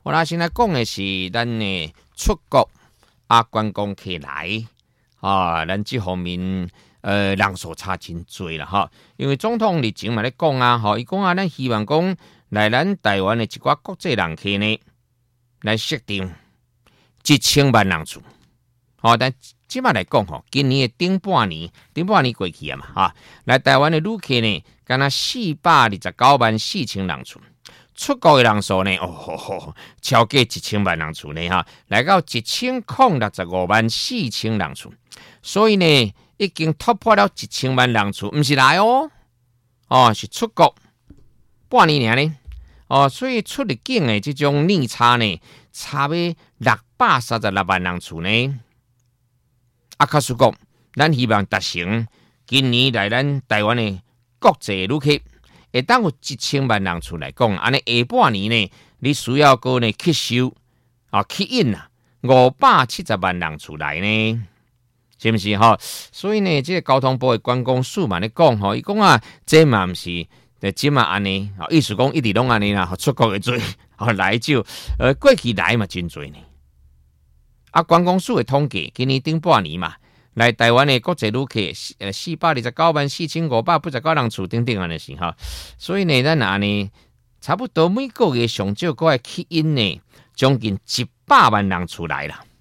我啦，现在讲的是咱的出国观光客来咱这方面人数差真多啦哈。因为总统日前嘛咧讲伊讲咱希望讲来咱台湾的一寡国际人客呢，来设定1000万人次。但即摆来讲今年的顶半年过去嘛来台湾的旅客呢，敢若4294000人次。出国的人数呢，超过1000万人次呢来到10654000人次。所以呢，已经突破了1000万人次，不是来是出国半年呢。所以出入境的这种逆差呢，差要636万人次呢。卡叔讲，咱希望达成今年来咱台湾的国际旅客，会当有1000万人次来讲，安尼下半年呢，你需要个呢吸收吸引570万人次来呢，是不是所以呢，这个交通部的观光署嘛咧讲伊讲这嘛不是即嘛安尼意思讲一直拢安尼啦，出国的多来少，过去来嘛真多呢。观光署的统计，今年顶半年嘛，来台湾的国际旅客4294589人次等等安尼是所以呢，咱安尼差不多每个月上少个吸引呢，将近100万人次来啦。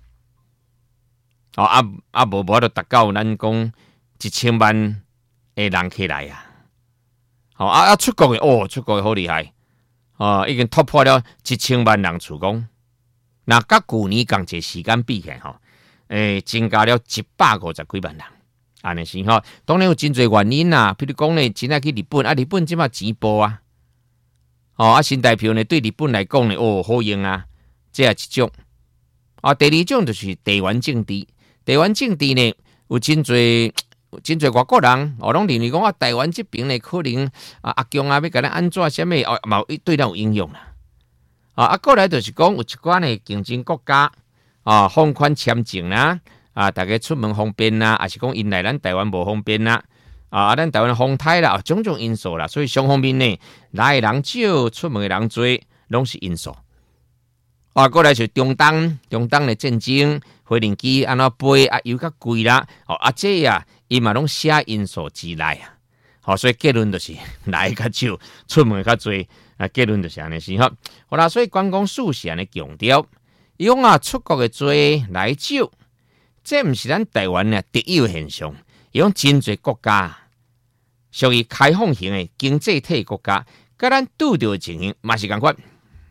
无就达到咱讲1000万的人客来出国的出国的好厉害已经突破了1000万人次讲。那甲去年同一时间比起来增加了150几万人，安尼是当然有真侪原因比如讲呢，真爱去日本日本即马钱薄新台票呢对日本来讲呢好用这一种第二种就是地缘政治。地缘政治呢有真侪外国人拢认为讲台湾这边呢可能阿强要甲咱安怎什么嘛对咱有影响啦。过来就是讲有一寡呢竞争国家放宽签证啦大家出门方便啦，还是讲因来咱台湾无方便啦咱台湾风台啦种种因素啦，所以双方面呢来的人少，出门的人多，拢是因素。过来就是中东的战争，飞行机安怎飞油较贵啦这伊嘛拢写因素之内所以结论就是来较少，出门较多结论就是安尼是好啦，所以观光署是安尼强调，伊讲出国的多来少，这毋是咱台湾特有的现象。伊讲真侪国家属于开放型的经济体国家，甲咱拄到的情形嘛是共款。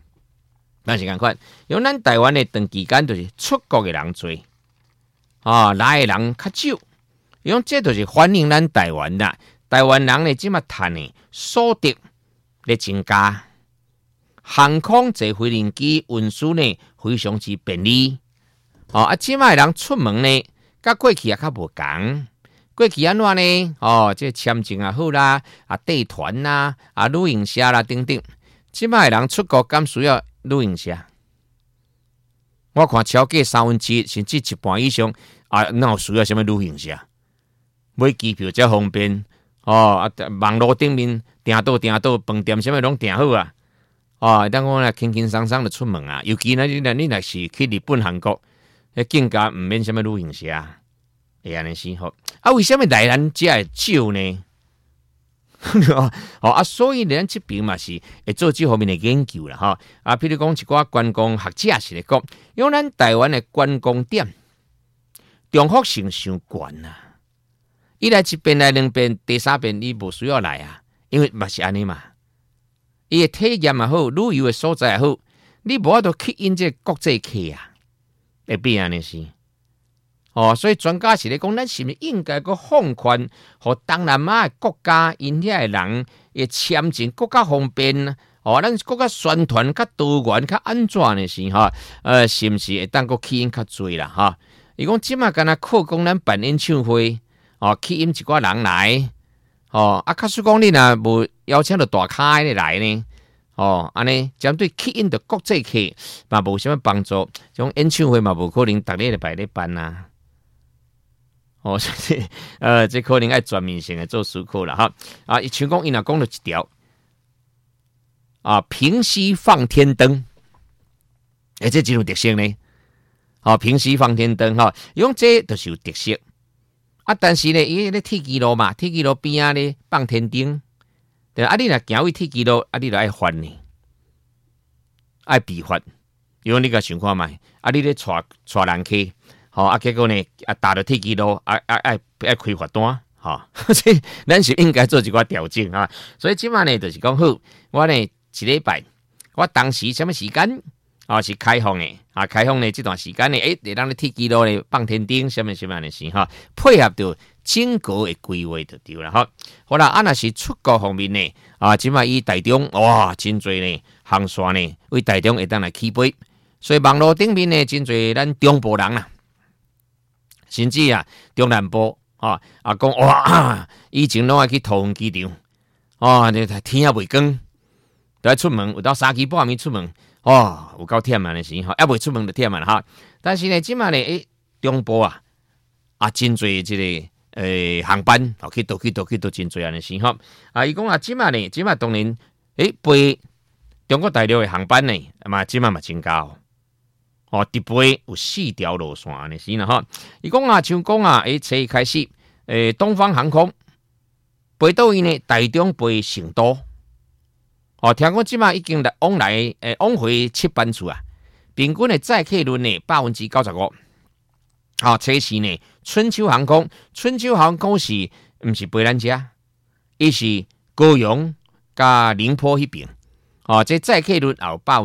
因咱台湾的长期间就是出国的人多来的人较少，伊讲这就是反映咱台湾啦。台湾人呢，即马赚的所得咧增加，航空坐飞行机运输呢非常之便利。即马人出门呢，甲过去较无同。过去安怎呢？这签证也好啦，带团啦，旅行社啦等等。即马人出国敢需要旅行社？我看超过1/3甚至一半以上哪有需要什么旅行社？买机票才方便。网络顶面订到饭店什么拢订好当我轻轻松松就出门尤其呢你若是去日本韩国更加毋免什么旅行社会安尼是为什么来咱这会少呢所以咱这边嘛是会做这方面的研究啦譬如讲一寡观光学者是咧讲，因为咱台湾的观光点重复性伤悬伊来一遍来两遍，第三遍你无需要来因为嘛是安尼嘛。伊的体验也好，旅游的所在也好，你无法度吸引这国际客会变安尼是。所以专家是咧讲，咱是毋是应该个放宽，互东南亚的国家因遐的人的签证更加方便咱更加宣传较多元较安全的是是毋是会当个吸引较多啦伊讲即马敢若靠讲咱办演唱会。吸引一寡人来，假使讲你若无邀请到大咖的来呢，安尼针对吸引到国际客嘛无什么帮助，种演唱会嘛无可能逐日礼拜咧办所以这可能爱全面性的做思考啦像讲伊若讲了一条平息放天灯， 这真有特色呢。平时放天灯伊讲这就是有特色啊。但是呢，伊咧铁基路嘛，铁基路边啊咧放天灯，对啊，你若行为铁基路啊，你就爱还呢，爱避罚。因为你甲想看觅，啊，你咧带人去，结果呢踏到铁基路，爱开罚单。所以咱是应该做一寡调整啊。所以即摆呢，就是讲好，我呢一礼拜，我当时什么时间是开放的开放的这段时间呢，会让你铁基路呢放天灯，什么的事配合到整个的规划就对了好啦，若是出国方面呢即摆以台中哇，真多呢航线呢为台中会当来起飞，所以网络顶面呢真多咱中部人啦，甚至中南部。讲哇，以前拢爱去桃园机场，你天也未光，都要出门，有到3更半暝出门，有够忝啊！那时还未出门就忝啊但是呢，即马呢，中部真侪这个航班，去到真侪安尼时伊讲即马当然，飞中国大陆的航班呢，即马嘛增加直飞有4条路线安尼是啦伊讲像讲初开始，东方航空飞到伊呢台中飞成都，听讲即马已经往回7班次平均的载客率呢95%。这是呢春秋航空是毋是飞咱遮？伊是高雄加宁波迄边，这载客率有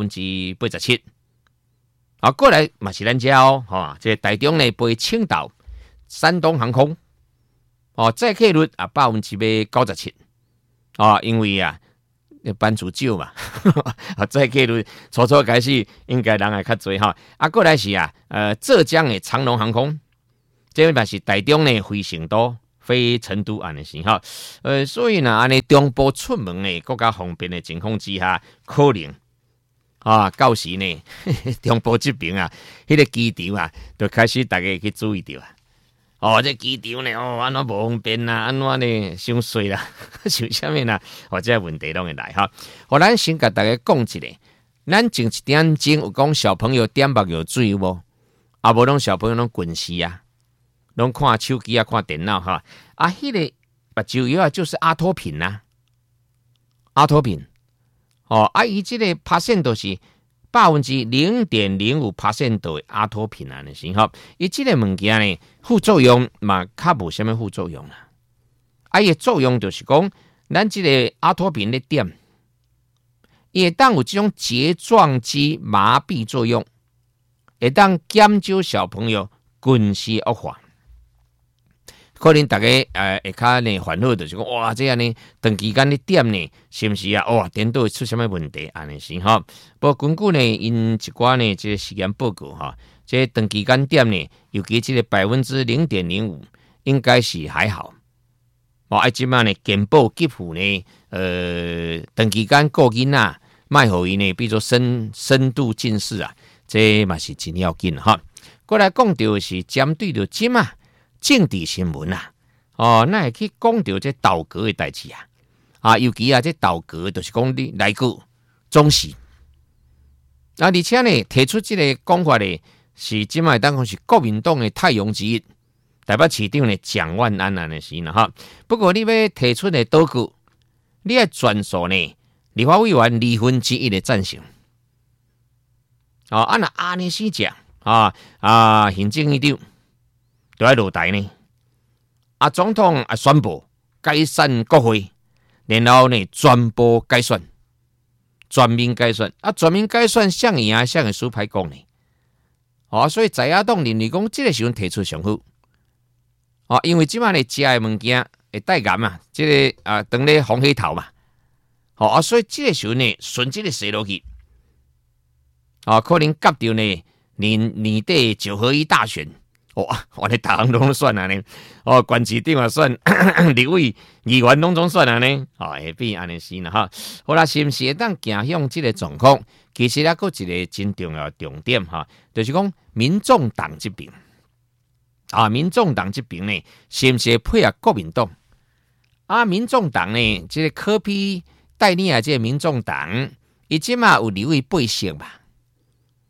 87%。过来嘛是咱遮这台中呢飞青岛、山东航空，载客率97%。因为班次少嘛，载客率初开始应该人也较多过来是浙江的长龙航空，这嘛是台中呢飞成都、飞成都安尼是所以呢安尼中部出门呢更加方便的情况之下，可能。到时呢，中部这边迄个机场就开始大家去注意到这机场呢，安怎无方便安怎呢，伤衰啦，像啥物啦，这问题拢会来咱先甲大家讲一下，咱前1点钟有讲小朋友点目药水无？无拢小朋友拢困死拢看手机看电脑迄个目睭药就是阿托品阿托品。伊这个%都是0.05%的阿托品安尼是伊这个物件呢，副作用嘛较无啥物副作用啦。伊的作用就是讲，咱这个阿托品的点，伊会当有这种睫状肌麻痹作用，会当减少小朋友近视恶化。可能大家会较呢烦恼，就是讲哇，这样呢长期间的点呢，是不是颠倒会出什么问题安尼是不过根据呢因一寡呢这个实验报告这长期间点呢，尤其这个0.05%，应该是还好。即摆呢健保给付呢长期间顾囡仔，卖互伊呢，比如说深度近视这嘛是真要紧过来讲到是针对着即政治新闻那会去讲到这倒戈的代志尤其这倒戈就是讲你来个总是而且呢提出这个讲法呢，是即卖当讲是国民党的太阳之一，台北市长呢蒋万安的是不过你要提出的倒戈，你要全数呢立法委员1/2的赞成那安尼死讲行政院长都要落台呢。总统宣布解散国会，然后呢全部改选，全面改选全面改选谁赢谁会输歹讲呢。所以在野党认为讲这个时阵提出上好因为即摆呢食的物件会带癌这个当咧红黑头嘛所以这个时阵呢顺这个射落去可能夹到呢年底9合1大选我哋大行拢选呢县市长也选立委议员拢总选呢会变安尼是啦好啦，是不是会当行向这个状况？其实还有一个真重要的重点就是讲民众党这边民众党这边呢，是不是配合国民党民众党呢，这个柯 P 带领这个民众党，伊即嘛有立委8席嘛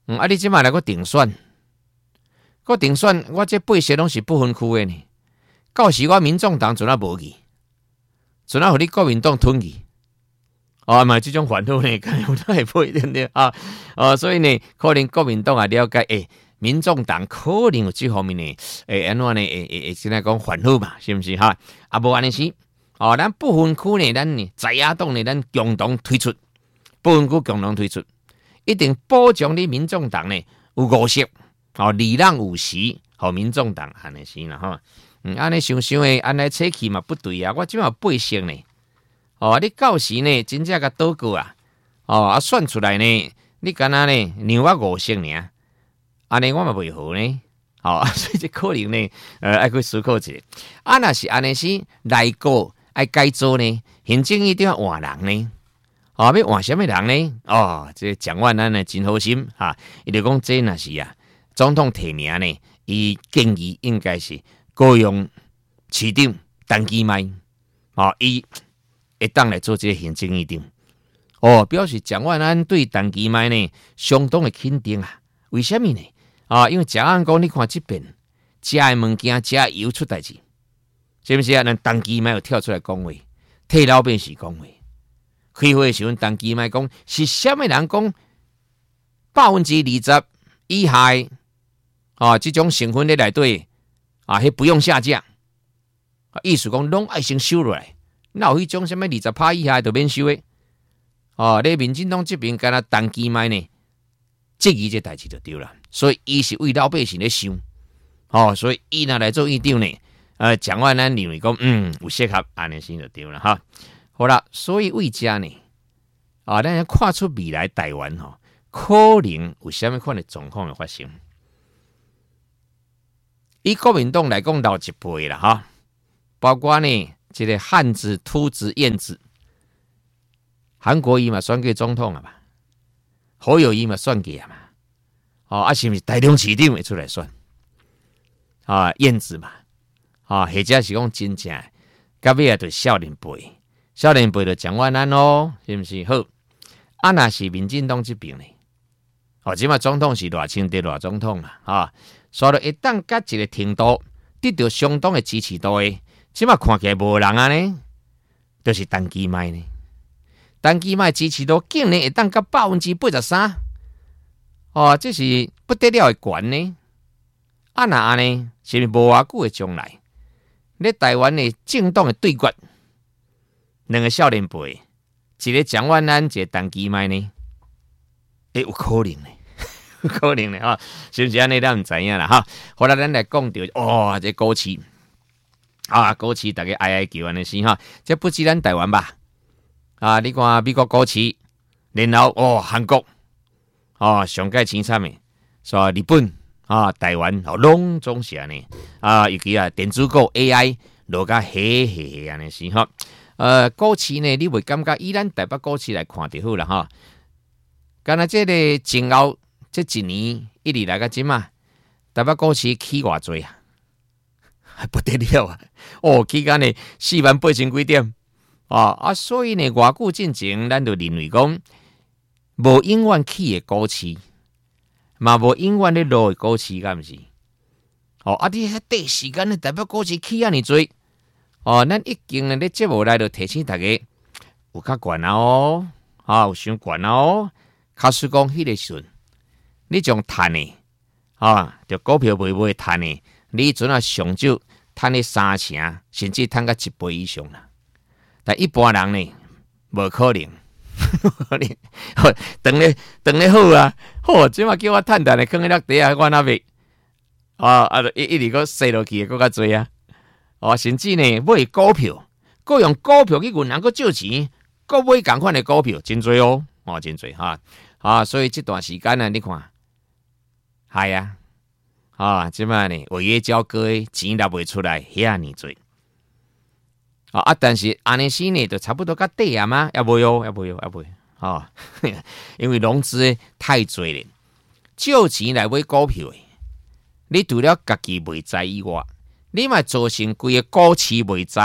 你即摆来个定选，我这8席拢是不分区的呢。到时我民众党阵啊无去，阵啊互你国民党吞去。嘛这种烦恼呢，可能都不一定对啊。所以呢，可能国民党也了解，民众党可能有这方面呢，安怎呢？现在讲烦恼嘛，是不是哈？无安尼是，咱不分区呢，咱呢在野党呢，咱共同推出，不分区共同推出，一定保障你民众党呢有5席，礼让5席，互民众党安尼是啦哈。安尼想想的，安尼切去嘛不对啊！我即嘛8席呢。你到时呢，真正甲倒过啊！算出来呢，你敢若呢，让我5席尔，安尼我嘛袂好呢。所以这可能呢，爱去思考一下。若是安尼是内阁爱改造呢，行政院要换人呢。要换什么人呢？这蒋万安呢真好心哈，伊就讲这若是总统提名呢，伊建议应该是高雄市长陈其迈，伊会当来做这个行政院长。表示蒋万安对陈其迈呢相当的肯定啊。为什么呢？因为蒋万安讲，你看这边食的物件、食的油出代志，是不是啊？咱陈其迈有跳出来讲话，替老百姓讲话。开会的时候，陈其迈讲是什么人讲20%以下这种成分在内底迄不用下降。意思讲拢爱先收落来。那有迄种什么20%以下就免收的，你民进党这边干那陈其迈呢，质疑这代志就对了，所以伊是为老百姓咧想，所以伊若来做院长呢，蒋万安认为讲，有适合安尼先就对了哈。好啦，所以为遮呢，咱要看出未来台湾可能有什么款的状况会发生。以国民党来讲，老一辈啦哈，包括呢。这个汉子、秃子、燕子，韩国瑜嘛选过总统了嘛，侯友宜嘛选过嘛，是不是台中市长会出来选？燕子嘛，或者是讲真正，到尾就少年辈就蒋万安咯，是不是？好，若是民进党这边呢？即嘛总统是偌清的偌总统嘛，所以一旦甲一个程度得到相当的支持度的。即马看起来无人呢，就是陈其迈呢。陈其迈支持度竟然会当到83%，这是不得了的悬呢。若安尼，是无偌久的将来，咧台湾的政党的对决，两个少年辈，一个蒋万安，一个陈其迈呢，有可能呢，有可能呢是不是安尼？咱唔知影啦哈。后来咱来讲到，这股市。股市大家哀叫安尼是哈，这不止咱台湾吧？你看美国股市，然后韩国，上届前惨的，说日本台湾拢总是安尼尤其电子股 AI 落甲黑安尼是哈。股市呢，你会感觉以咱台北股市来看就好了哈。敢若这个前后这一年一直来个即嘛，台北股市起偌济啊？还不得了期间呢48000几点所以呢，外久进前，咱就认为讲，无永远起的股市，嘛无永远咧落的股市，敢毋是？你迄短时间咧，台北股市起安尼多，咱已经咧节目内就提醒大家，有较悬有伤悬假使讲迄个时阵，你将赚的就股票卖赚的，你阵上少。赚了3成，甚至赚到1倍以上啦。但一般人呢，无可能。等咧好啊，即马叫我赚赚的，放喺落地啊，我那边一直个洗落去，更较多啊。甚至呢，买股票，各用股票去银行，个借钱，个买同款的股票，真多真多哈。所以这段时间呢，你看，系即摆呢，违约交割的钱拿袂出来，遐尼多。但是安尼时呢，就差不多甲底啊嘛，也袂因为融资太多了，借钱来买股票的，你除了家己袂知以外，你嘛造成规个股市袂知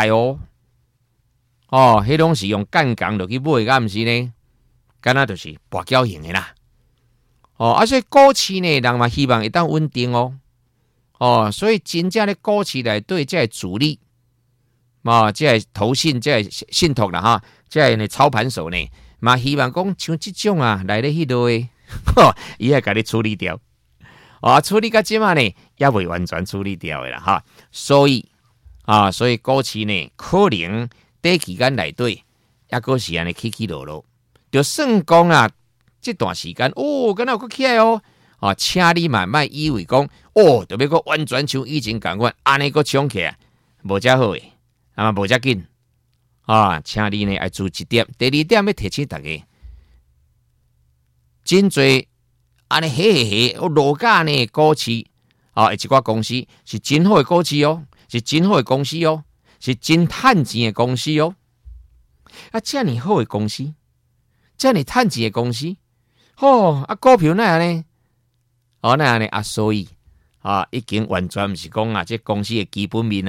迄拢是用杠杆落去买，敢毋是呢？敢若就是博缴型的啦。 而且股市呢，人嘛希望会当稳定所以真正的股市内对这主力这投信这信托啦哈，这呢操盘手呢嘛希望讲像这种来咧迄落的，伊会甲你处理掉。处理到即嘛呢，也未完全处理掉的啦哈。所以股市呢，可能短期间内底也阁是安尼起起落落。就算讲这段时间敢若阁起来请你嘛莫以为讲特别阁完全像以前共款安尼阁冲起来，无遮好诶，无遮紧请你呢爱注意一点。第二点要提醒大家，真侪安尼落价呢股市一寡公司是真好诶股市是真好诶公司是真趁钱诶公司遮尔好诶公司，遮尔趁钱诶公司，股票那样呢？那样呢？所以已经完全毋是讲这公司诶基本面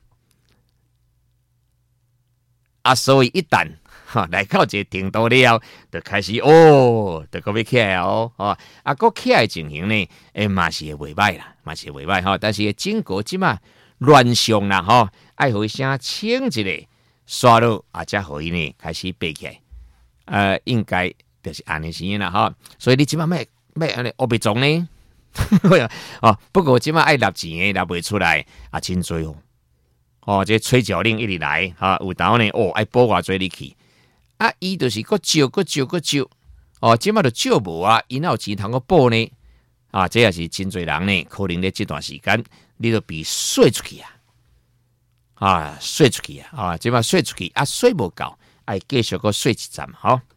所以一旦来到这程度了，就开始就搁要起来搁起来情形呢，嘛是会袂歹啦，嘛是会袂歹但是整个即嘛乱象啦爱互伊先清一下，刷落才互伊呢开始爬起来。应该就是安尼先啦所以你即嘛要安尼黑白种呢？不过即嘛爱纳钱诶，纳袂出来真多这催缴令一直来有当呢爱补偌济力气伊就是搁少，即嘛就少无伊哪有钱通个补呢？这也是真侪人呢，可能咧这段时间你就被甩出去甩出去即嘛甩出去甩无够，爱继续搁甩一站